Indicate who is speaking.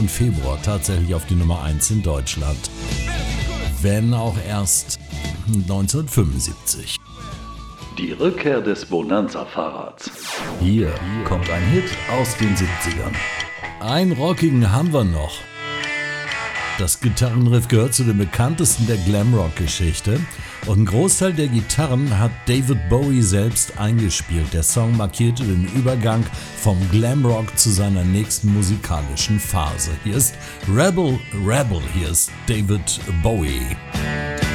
Speaker 1: und Februar tatsächlich auf die Nummer 1 in Deutschland. Wenn auch erst 1975.
Speaker 2: Die Rückkehr des Bonanza-Fahrrads.
Speaker 1: Hier kommt ein Hit aus den 70ern. Einen rockigen haben wir noch. Das Gitarrenriff gehört zu den bekanntesten der Glamrock-Geschichte und ein Großteil der Gitarren hat David Bowie selbst eingespielt. Der Song markierte den Übergang vom Glamrock zu seiner nächsten musikalischen Phase. Hier ist Rebel, Rebel, hier ist David Bowie.